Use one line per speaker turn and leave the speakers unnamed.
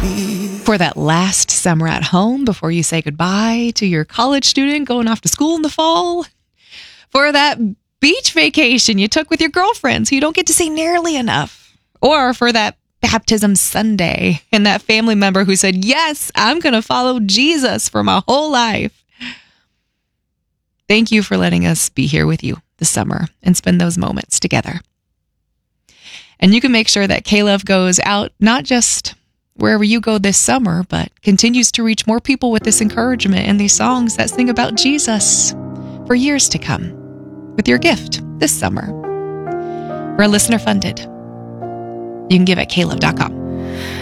For that last summer at home before you say goodbye to your college student going off to school in the fall. For that beach vacation you took with your girlfriends who you don't get to see nearly enough. Or for that baptism Sunday and that family member who said, yes, I'm going to follow Jesus for my whole life. Thank you for letting us be here with you this summer and spend those moments together. And you can make sure that K-Love goes out not just wherever you go this summer, but continues to reach more people with this encouragement and these songs that sing about Jesus for years to come with your gift this summer. We're listener funded. You can give at klove.com.